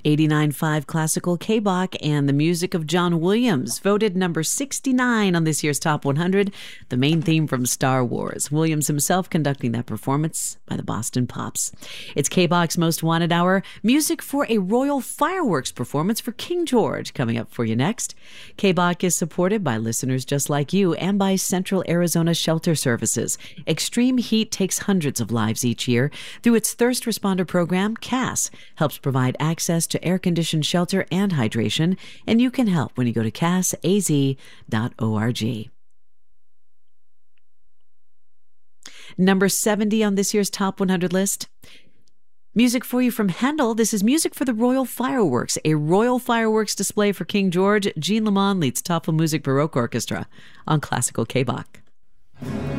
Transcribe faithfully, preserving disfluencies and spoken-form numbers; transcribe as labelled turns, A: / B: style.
A: eighty-nine point five Classical K-Bach and the music of John Williams, voted number sixty-nine on this year's Top one hundred, the main theme from Star Wars. Williams himself conducting that performance by the Boston Pops. It's K-Bach's Most Wanted Hour, music for a royal fireworks performance for King George, coming up for you next. K-Bach is supported by listeners just like you and by Central Arizona Shelter Services. Extreme heat takes hundreds of lives each year. Through its Thirst Responder program, C A S helps provide access to air-conditioned shelter and hydration, and you can help when you go to cas a z dot org. Number seventy on this year's Top one hundred list. Music for you from Handel. This is music for the Royal Fireworks, a royal fireworks display for King George. Jean Lamond leads Tafelmusik Baroque Orchestra on Classical K-Bach.